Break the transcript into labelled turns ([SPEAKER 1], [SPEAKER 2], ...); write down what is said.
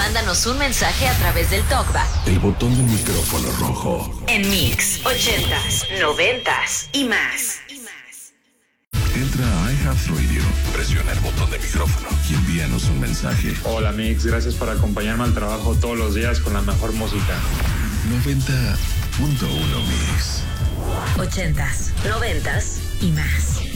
[SPEAKER 1] mándanos un mensaje a través del TalkBack.
[SPEAKER 2] El botón del micrófono rojo.
[SPEAKER 1] En Mix 80s, 90s y más.
[SPEAKER 2] Entra a iHeartRadio, presiona el botón de micrófono y envíanos un mensaje.
[SPEAKER 3] Hola Mix, gracias por acompañarme al trabajo todos los días con la mejor música.
[SPEAKER 2] 90.1 Mix.
[SPEAKER 1] 80s, 90s y más.